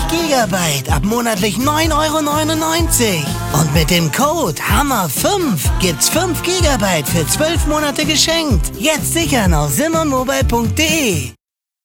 Gigabyte ab monatlich 9,99 €. Und mit dem Code HAMMER5 gibt's 5 Gigabyte für 12 Monate geschenkt. Jetzt sichern auf simonmobile.de.